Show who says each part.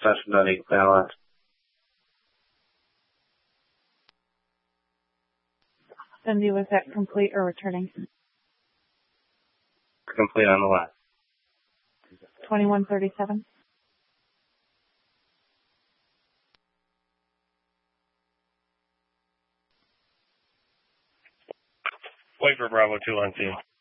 Speaker 1: stationary balance.
Speaker 2: Cindy, was that complete or returning?
Speaker 1: Complete on the left.
Speaker 2: 2137.
Speaker 1: Wait for Bravo 2 on scene.